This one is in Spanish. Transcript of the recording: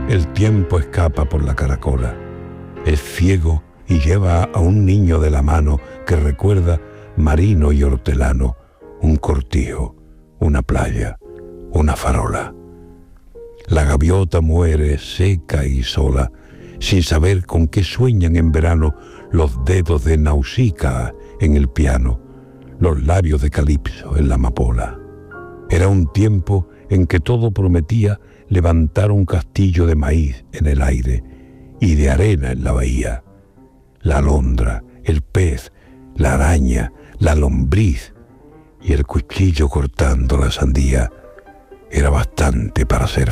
El tiempo escapa por la caracola. Es ciego y lleva a un niño de la mano que recuerda marino y hortelano, un cortijo, una playa, una farola. La gaviota muere seca y sola, sin saber con qué sueñan en verano los dedos de Nausicaa en el piano, los labios de Calipso en la amapola. Era un tiempo en que todo prometía levantar un castillo de maíz en el aire y de arena en la bahía. La alondra, el pez, la araña, la lombriz y el cuchillo cortando la sandía era bastante para ser